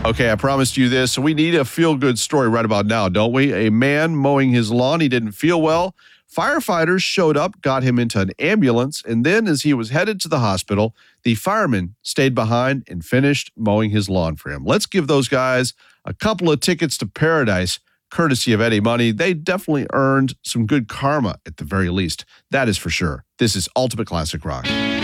Okay, I promised you this. We need a feel-good story right about now, don't we? A man mowing his lawn, he didn't feel well. Firefighters showed up, got him into an ambulance, and then as he was headed to the hospital, the fireman stayed behind and finished mowing his lawn for him. Let's give those guys a couple of tickets to paradise, courtesy of Eddie Money. They definitely earned some good karma at the very least. That is for sure. This is Ultimate Classic Rock.